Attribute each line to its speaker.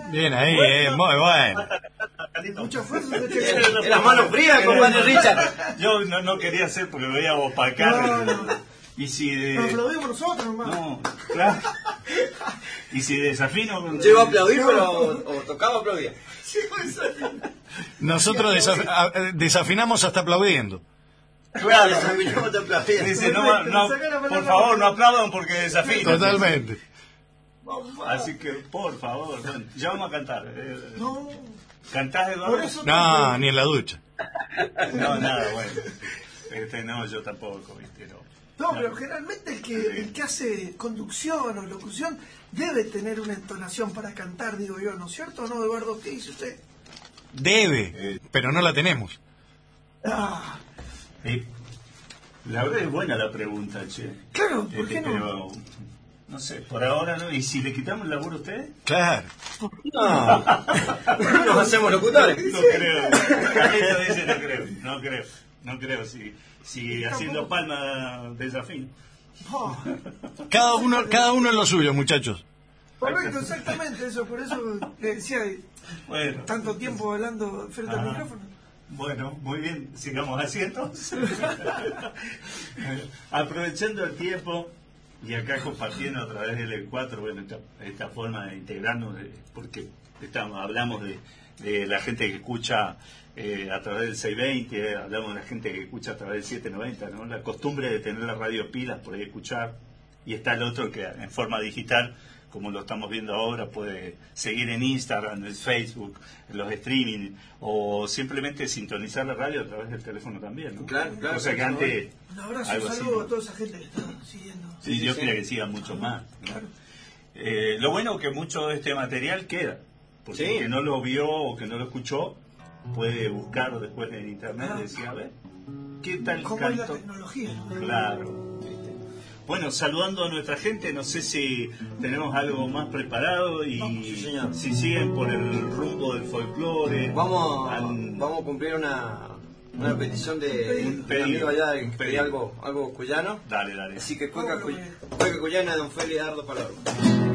Speaker 1: Bien ahí, muy bueno.
Speaker 2: Mucho esfuerzo.
Speaker 3: Era mano fría, compadre Richard.
Speaker 4: Yo no quería hacer porque lo voy a opacar.
Speaker 2: No.
Speaker 4: Y si
Speaker 2: Nos aplaudimos nosotros, nomás.
Speaker 4: No, claro. Y si desafino.
Speaker 3: Yo iba a aplaudir, pero o tocaba aplaudir.
Speaker 1: Nosotros desafinamos hasta aplaudiendo.
Speaker 3: Claro, desafinamos te aplaudir.
Speaker 4: Dice, por favor, no aplaudan porque desafino.
Speaker 1: Totalmente.
Speaker 4: Así que, por favor, ya vamos a cantar.
Speaker 2: No.
Speaker 4: ¿Cantás, Eduardo?
Speaker 1: No, ni en la ducha.
Speaker 4: No, nada, bueno. No, yo tampoco, ¿viste?
Speaker 2: No, pero generalmente el que hace conducción o locución debe tener una entonación para cantar, digo yo, ¿no es cierto? ¿No, Eduardo? ¿Qué dice usted?
Speaker 1: Debe, pero no la tenemos.
Speaker 2: Ah,
Speaker 4: La verdad es buena la pregunta, che.
Speaker 2: claro, ¿por qué no?
Speaker 4: Pero, no sé, por ahora no. ¿Y si le quitamos el laburo a ustedes?
Speaker 1: Claro.
Speaker 3: No. Nos hacemos locutores.
Speaker 4: No creo. Carlito dice no creo. Si haciendo palma desafío.
Speaker 2: Oh,
Speaker 1: Cada uno en lo suyo, muchachos.
Speaker 2: correcto, exactamente eso. Por eso le decía,
Speaker 4: Bueno.
Speaker 2: tanto tiempo hablando frente al micrófono.
Speaker 4: Bueno, muy bien, sigamos así entonces. Aprovechando el tiempo y acá compartiendo a través del E4, bueno, esta forma de integrarnos, porque hablamos de la gente que escucha a través del 620, hablamos de la gente que escucha a través del 790, ¿no? La costumbre de tener la radio pilas, por ahí escuchar, y está el otro que en forma digital, como lo estamos viendo ahora, puede seguir en Instagram, en Facebook, en los streaming, o simplemente sintonizar la radio a través del teléfono también, ¿no?
Speaker 3: Claro.
Speaker 4: O sea que antes...
Speaker 2: Un abrazo,
Speaker 4: algo
Speaker 2: un
Speaker 4: así,
Speaker 2: saludo
Speaker 4: ¿no?
Speaker 2: a toda esa gente que está siguiendo.
Speaker 4: Sí, yo quería que sigan mucho más, ¿no?
Speaker 2: Claro.
Speaker 4: Lo bueno es que mucho de este material queda, porque
Speaker 3: Sí.
Speaker 4: el que no lo vio o que no lo escuchó puede buscar después en internet y decir, a ver, ¿qué tal
Speaker 2: ¿Cómo es la
Speaker 4: canto?
Speaker 2: tecnología?
Speaker 4: Claro. ¿viste? Bueno, saludando a nuestra gente, no sé si tenemos algo más preparado y
Speaker 3: Sí, señor.
Speaker 4: si siguen por el rumbo del folclore.
Speaker 3: Vamos a cumplir una petición de
Speaker 4: Un
Speaker 3: un
Speaker 4: pedido.
Speaker 3: amigo allá que
Speaker 4: Un
Speaker 3: quería
Speaker 4: pedido.
Speaker 3: algo cuyano.
Speaker 4: Dale.
Speaker 3: Así que cueca cuyana de don Félix Dardo Palermo.